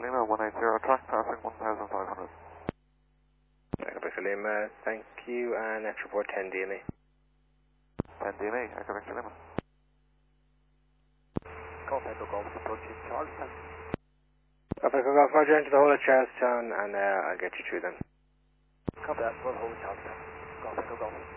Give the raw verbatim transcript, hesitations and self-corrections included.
Lima, one eighty, track passing one thousand five hundred. Echo Victor Lima, thank you, and next report ten D M E. ten D M E, Echo Victor Lima. Golf Echo Golf, approaching Charlestown. Golf Echo Golf, Roger, into the whole of Charlestown, and uh, I'll get you through them. Copy that, we'll hold Charlestown. Golf Echo Golf.